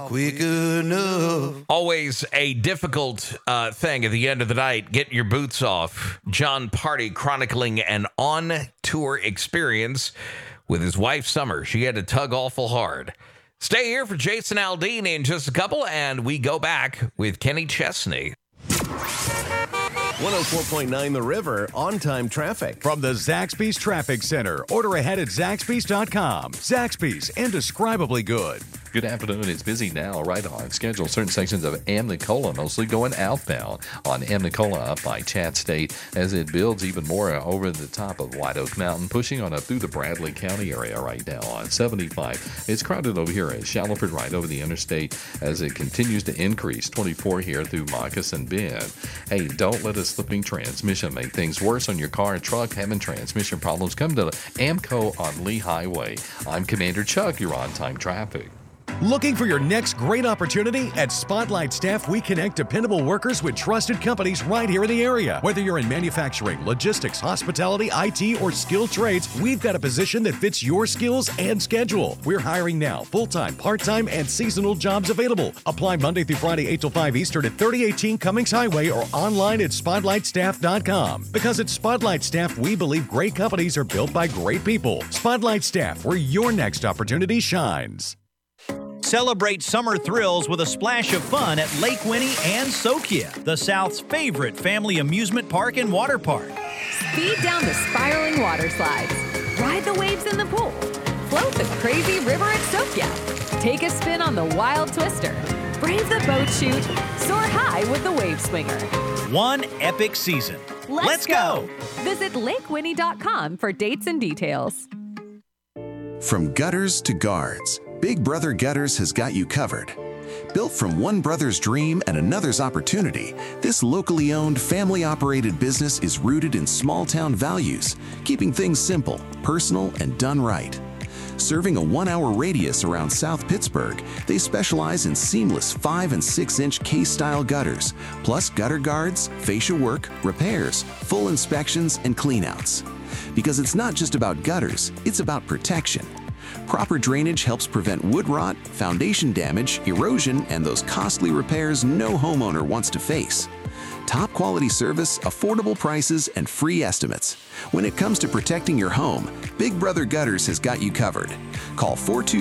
quick enough. Always a difficult thing at the end of the night, getting your boots off. John Party chronicling an on-tour experience with his wife, Summer. She had to tug awful hard. Stay here for Jason Aldean in just a couple, and we go back with Kenny Chesney. 104.9 The River, on-time traffic. From the Zaxby's Traffic Center. Order ahead at Zaxby's.com. Zaxby's, indescribably good. Good afternoon. It's busy now, right on schedule. Certain sections of Amnicola mostly going outbound on Amnicola up by Chat State as it builds even more over the top of White Oak Mountain, pushing on up through the Bradley County area right now on 75. It's crowded over here at Shallowford right over the interstate as it continues to increase. 24 here through Moccasin Bend. Hey, don't let a slipping transmission make things worse on your car and truck. Having transmission problems, come to Amco on Lee Highway. I'm Commander Chuck. You're on time traffic. Looking for your next great opportunity? At Spotlight Staff, we connect dependable workers with trusted companies right here in the area. Whether you're in manufacturing, logistics, hospitality, IT, or skilled trades, we've got a position that fits your skills and schedule. We're hiring now, full-time, part-time, and seasonal jobs available. Apply Monday through Friday, 8 till 5 Eastern at 3018 Cummings Highway or online at SpotlightStaff.com. Because at Spotlight Staff, we believe great companies are built by great people. Spotlight Staff, where your next opportunity shines. Celebrate summer thrills with a splash of fun at Lake Winnie and Sokia, the South's favorite family amusement park and water park. Speed down the spiraling water slides, ride the waves in the pool, float the crazy river at Sokia, take a spin on the wild twister, brave the boat chute, soar high with the wave swinger. One epic season. Let's go! Visit lakewinnie.com for dates and details. From gutters to guards, Big Brother Gutters has got you covered. Built from one brother's dream and another's opportunity, this locally owned, family-operated business is rooted in small-town values, keeping things simple, personal, and done right. Serving a 1-hour radius around South Pittsburgh, they specialize in seamless 5- and 6-inch case-style gutters, plus gutter guards, fascia work, repairs, full inspections, and cleanouts. Because it's not just about gutters, it's about protection. Proper drainage helps prevent wood rot, foundation damage, erosion, and those costly repairs no homeowner wants to face. Top quality service, affordable prices, and free estimates. When it comes to protecting your home, Big Brother Gutters has got you covered. Call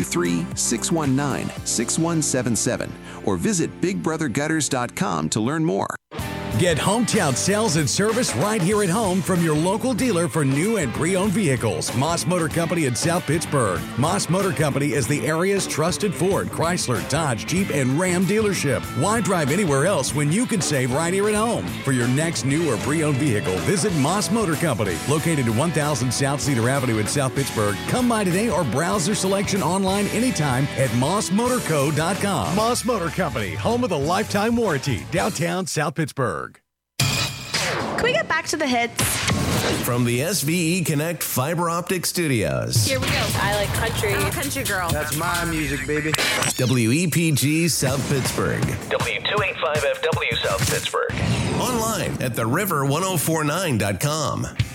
423-619-6177 or visit BigBrotherGutters.com to learn more. Get hometown sales and service right here at home from your local dealer for new and pre-owned vehicles. Moss Motor Company in South Pittsburgh. Moss Motor Company is the area's trusted Ford, Chrysler, Dodge, Jeep, and Ram dealership. Why drive anywhere else when you can save right here at home? For your next new or pre-owned vehicle, visit Moss Motor Company, located at 1000 South Cedar Avenue in South Pittsburgh. Come by today or browse their selection online anytime at mossmotorco.com. Moss Motor Company, home of the lifetime warranty, downtown South Pittsburgh. Can we get back to the hits? From the SVE Connect Fiber Optic Studios. Here we go. I like country. I'm a country girl. That's my music, baby. WEPG South Pittsburgh. W285FW South Pittsburgh. Online at theriver1049.com.